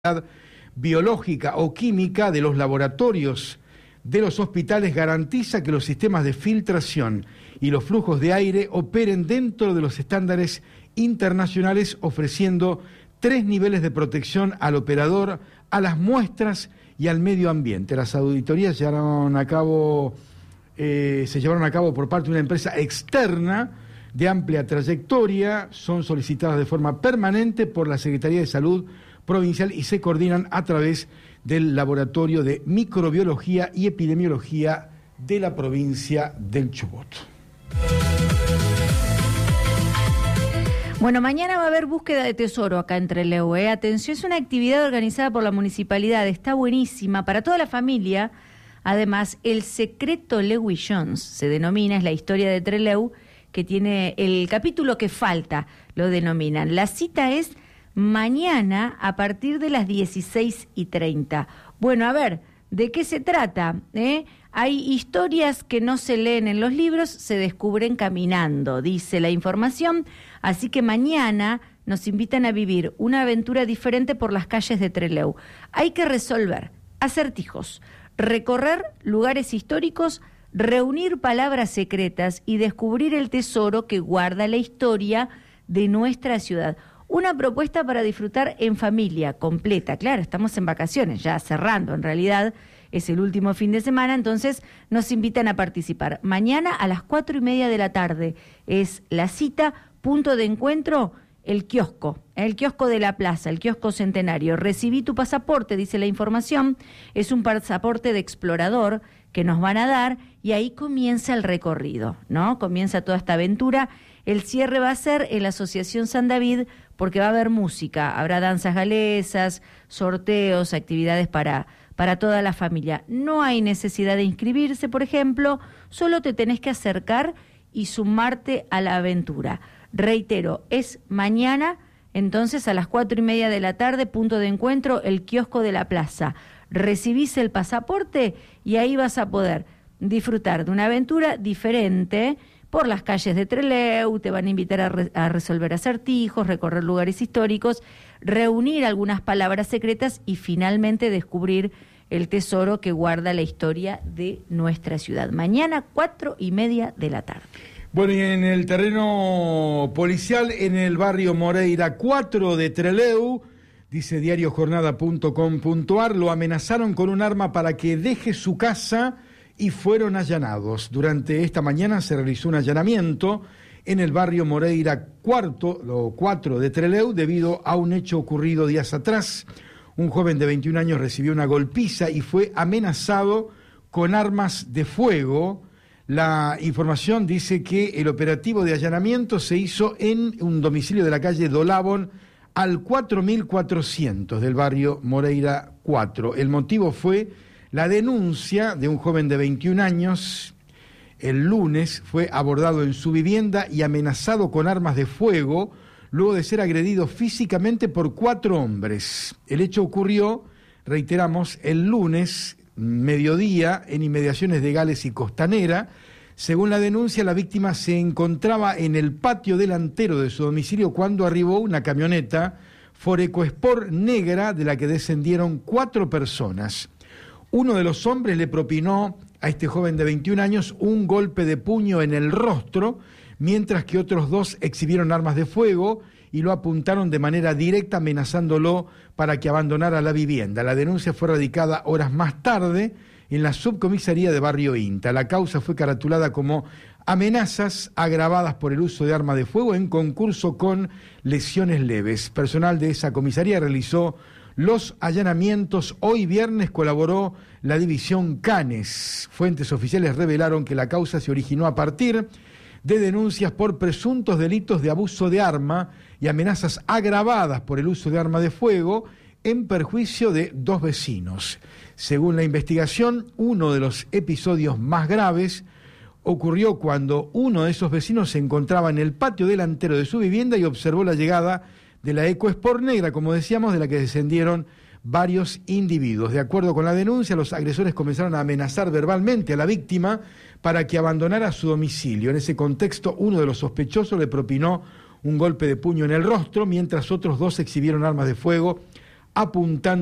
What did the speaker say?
biológica o química de los laboratorios de los hospitales garantiza que los sistemas de filtración y los flujos de aire operen dentro de los estándares internacionales, ofreciendo 3 niveles de protección al operador, a las muestras y al medio ambiente. Las auditorías se llevaron a cabo por parte de una empresa externa de amplia trayectoria, son solicitadas de forma permanente por la Secretaría de Salud Provincial y se coordinan a través del Laboratorio de Microbiología y Epidemiología de la provincia del Chubut. Bueno, mañana va a haber búsqueda de tesoro acá en Trelew. Atención, es una actividad organizada por la municipalidad, está buenísima para toda la familia. Además, El Secreto Lewis Jones se denomina, es la historia de Trelew, que tiene el capítulo que falta, lo denominan. La cita es mañana a partir de las 16:30. Bueno, a ver, ¿de qué se trata? Hay historias que no se leen en los libros, se descubren caminando, dice la información. Así que mañana nos invitan a vivir una aventura diferente por las calles de Trelew. Hay que resolver acertijos, recorrer lugares históricos, reunir palabras secretas y descubrir el tesoro que guarda la historia de nuestra ciudad. Una propuesta para disfrutar en familia, completa. Claro, estamos en vacaciones, ya cerrando en realidad, es el último fin de semana, entonces nos invitan a participar. Mañana a las 4:30 de la tarde es la cita, punto de encuentro, el kiosco de la plaza, el kiosco Centenario. Recibí tu pasaporte, dice la información, es un pasaporte de explorador que nos van a dar y ahí comienza el recorrido, ¿no? Comienza toda esta aventura. El cierre va a ser en la Asociación San David porque va a haber música, habrá danzas galesas, sorteos, actividades para toda la familia. No hay necesidad de inscribirse, por ejemplo, solo te tenés que acercar y sumarte a la aventura. Reitero, es mañana, entonces a las 4:30 de la tarde, punto de encuentro, el kiosco de la plaza. Recibís el pasaporte y ahí vas a poder disfrutar de una aventura diferente por las calles de Trelew, te van a invitar a resolver acertijos, recorrer lugares históricos, reunir algunas palabras secretas y finalmente descubrir el tesoro que guarda la historia de nuestra ciudad. Mañana, 4:30 de la tarde. Bueno, y en el terreno policial, en el barrio Moreira 4 de Trelew, dice diariojornada.com.ar, lo amenazaron con un arma para que deje su casa y fueron allanados. Durante esta mañana se realizó un allanamiento en el barrio Moreira 4 de Trelew debido a un hecho ocurrido días atrás. Un joven de 21 años recibió una golpiza y fue amenazado con armas de fuego. La información dice que el operativo de allanamiento se hizo en un domicilio de la calle Dolabón al 4400 del barrio Moreira 4. El motivo fue la denuncia de un joven de 21 años. El lunes fue abordado en su vivienda y amenazado con armas de fuego luego de ser agredido físicamente por 4 hombres. El hecho ocurrió, reiteramos, el lunes, mediodía, en inmediaciones de Gales y Costanera. Según la denuncia, la víctima se encontraba en el patio delantero de su domicilio cuando arribó una camioneta Ford EcoSport negra de la que descendieron 4 personas. Uno de los hombres le propinó a este joven de 21 años un golpe de puño en el rostro, mientras que otros 2 exhibieron armas de fuego y lo apuntaron de manera directa amenazándolo para que abandonara la vivienda. La denuncia fue radicada horas más tarde en la subcomisaría de Barrio Inta. La causa fue caratulada como amenazas agravadas por el uso de arma de fuego en concurso con lesiones leves. Personal de esa comisaría realizó los allanamientos. Hoy viernes colaboró la división Canes. Fuentes oficiales revelaron que la causa se originó a partir de denuncias por presuntos delitos de abuso de arma y amenazas agravadas por el uso de arma de fuego en perjuicio de 2 vecinos. Según la investigación, uno de los episodios más graves ocurrió cuando uno de esos vecinos se encontraba en el patio delantero de su vivienda y observó la llegada de la EcoSport negra, como decíamos, de la que descendieron varios individuos. De acuerdo con la denuncia, los agresores comenzaron a amenazar verbalmente a la víctima para que abandonara su domicilio. En ese contexto, uno de los sospechosos le propinó un golpe de puño en el rostro, mientras otros 2 exhibieron armas de fuego apuntando